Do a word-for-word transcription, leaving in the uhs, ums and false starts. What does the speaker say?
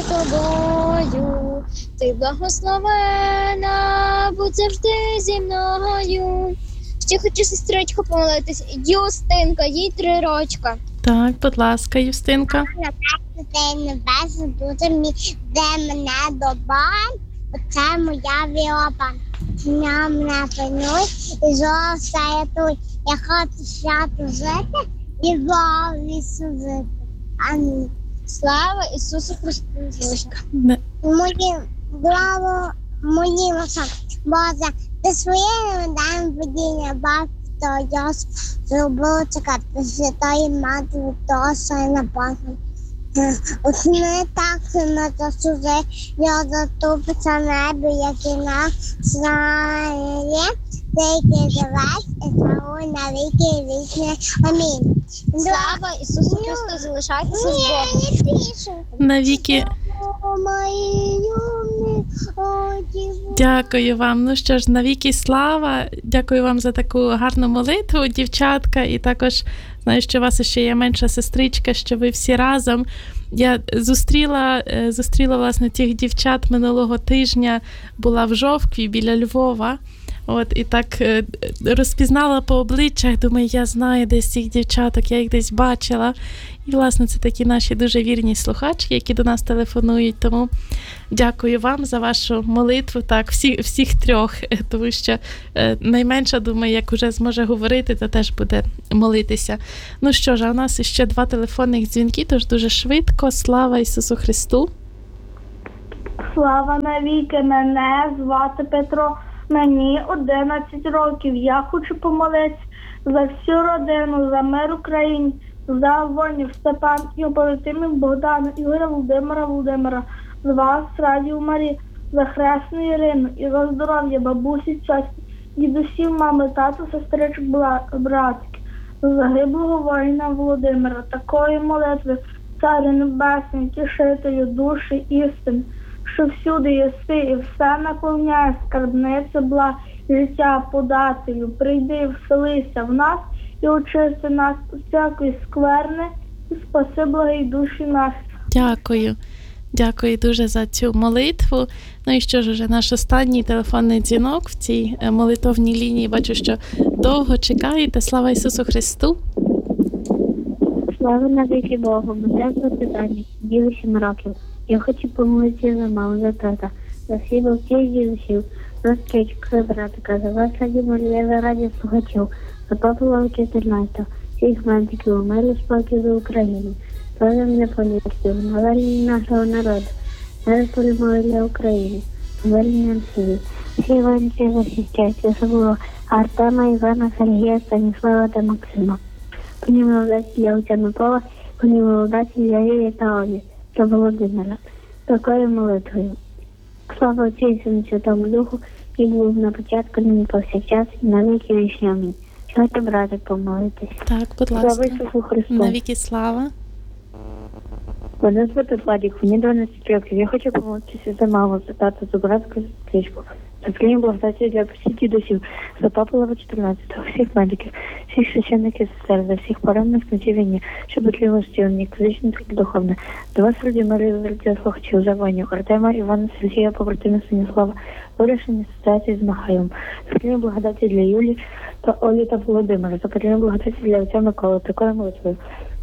тобою, ти благословена, будь завжди зі мною. Ще хочу сестричку помолитись. Юстинка, їй три рочка. Так, будь ласка, Юстинка. Ти небес, буде мій, де мене доба, оце моя віоба. Дня мене пильнуй, і зло все рятуй. Я хочу свято жити, і зло відсудити. Амінь. Слава Ісусу Христу. Не- Моїм главу, моїм осам. Боже, ти своєю даєм водіння, баб, то Йосип зробив чекати святої матері, того, що я напасав. Усни так на засузи, я затупиться небі, як і на знає, тільки живеш, і славу на віки вічні. Амінь. Слава Ісусу Христу, залишайтеся з Богом. Навіки. Дякую вам. Ну що ж, навіки слава. Дякую вам за таку гарну молитву, дівчатка. І також знаю, що у вас ще є менша сестричка, що ви всі разом. Я зустріла, зустріла власне, тих дівчат минулого тижня, була в Жовкві біля Львова. От, і так розпізнала по обличчях, думаю, я знаю десь цих дівчаток, я їх десь бачила. І, власне, це такі наші дуже вірні слухачки, які до нас телефонують. Тому дякую вам за вашу молитву, так, всі, всіх трьох, тому що е, найменша, думаю, як уже зможе говорити, то теж буде молитися. Ну що ж, а у нас ще два телефонних дзвінки, тож дуже швидко. Слава Ісусу Христу! Слава навіки, мене звати Петро. Мені одинадцять років. Я хочу помолитися за всю родину, за мир Україні, за воїнів Степан і побратимів Богдана, Ігоря, Володимира, Володимира, з вас, Радію Марі, за хресну Ірину і за здоров'я бабусі, тьосі, дідусів, мами, тату, сестричок, братки, за загиблого воїна Володимира. Такої молитви, Царю Небесний, Тішителю, душі істин, що всюди єси і все наповняє, скарбниця бла, життя подателю. Прийди і вселися в нас і очисти нас від всякої скверни і спаси благі душі наші. Дякую. Дякую дуже за цю молитву. Ну і що ж, уже наш останній телефонний дзвінок в цій молитовній лінії. Бачу, що довго чекаєте. Слава Ісусу Христу! Слава навіки Богу! Мене звати Таня, їй вісім років. Я хочу помолитися за маму, за тата, за всіх батьків дідусів, за стрічку, за братика, за вас, Раді Марія, за раді слухачів, за папу чотирнадцятого, всіх медиків, миру спокій за Україну, разом не політиків, навернення нашого народу, мир перемоги для України, навернення Росії, всі воїнці захищають, особливо Артема, Івана, Сергія, Станіслава та Максима. Коні молодаті для отця Микола, коні молодаті для Юрія та Олі, та Володимира. Такою молитвою. Слава Отцю і Сину Святому Духу, і був на початку, нині повсякчас, і на віки вічні. Амінь. Сьогодні, брати, помолитись. Так, будь ласка. Слава Ісусу Христу. Навіки слава. Мене звати Владик, мені дванадцять років. Я хочу помолитися за маму, за тату, за братську сестричку, за склінь благодаті для всіх дідусів, за папу Лева чотирнадцятого, всіх медиків, всіх священників сестер, за всіх поранених на цій війні, щоб бодлівості у них фізично, так і духовно. За вас, Раді Марії, за радіо слухачів, за воїнів Артема, Івана, Сергія, побратимів Станіслава, вирішення ситуації з Михайлом, за склінь благодаті для Юлі та Олі та Володимира, за потрібну благодаті для отця Миколи, такою молитвою.